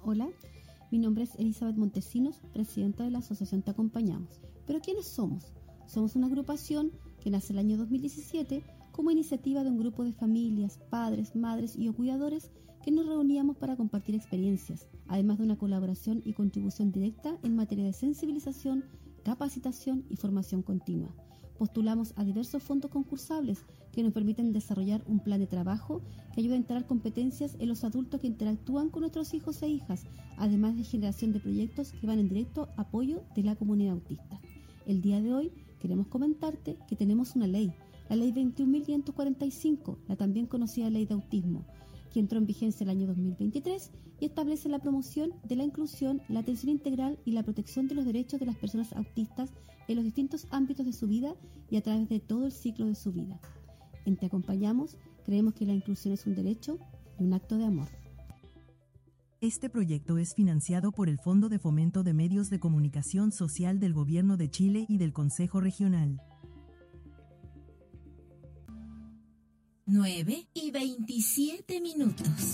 Hola, mi nombre es Elizabeth Montesinos, presidenta de la Asociación Te Acompañamos. ¿Pero quiénes somos? Somos una agrupación que nace el año 2017 como iniciativa de un grupo de familias, padres, madres y o cuidadores que nos reuníamos para compartir experiencias, además de una colaboración y contribución directa en materia de sensibilización, capacitación y formación continua. Postulamos a diversos fondos concursables que nos permiten desarrollar un plan de trabajo que ayude a integrar competencias en los adultos que interactúan con nuestros hijos e hijas, además de generación de proyectos que van en directo apoyo de la comunidad autista. El día de hoy queremos comentarte que tenemos una ley, la Ley 21.545, la también conocida Ley de Autismo, que entró en vigencia el año 2023 y establece la promoción de la inclusión, la atención integral y la protección de los derechos de las personas autistas en los distintos ámbitos de su vida y a través de todo el ciclo de su vida. En Te Acompañamos, creemos que la inclusión es un derecho y un acto de amor. Este proyecto es financiado por el Fondo de Fomento de Medios de Comunicación Social del Gobierno de Chile y del Consejo Regional. 9:27.